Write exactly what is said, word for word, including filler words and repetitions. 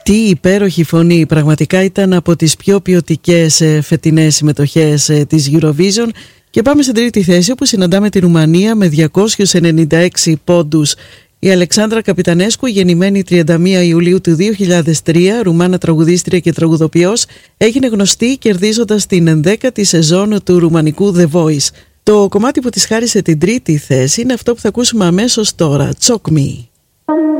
Τι υπέροχη φωνή, πραγματικά ήταν από τις πιο ποιοτικές ε, φετινές συμμετοχές ε, της Eurovision. Και πάμε στην τρίτη θέση, όπου συναντάμε τη Ρουμανία με διακόσιους ενενήντα έξι πόντους. Η Αλεξάνδρα Καπιτανέσκου, γεννημένη τριάντα μία Ιουλίου του δύο χιλιάδες τρία, Ρουμάνα τραγουδίστρια και τραγουδοποιός, έγινε γνωστή κερδίζοντας την ενδέκατη σεζόν του ρουμανικού The Voice. Το κομμάτι που της χάρισε την τρίτη θέση είναι αυτό που θα ακούσουμε αμέσως τώρα, Choke Me.